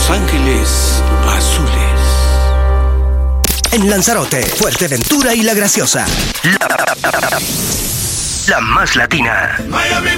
Los Ángeles Azules. En Lanzarote, Fuerteventura y La Graciosa. La más latina.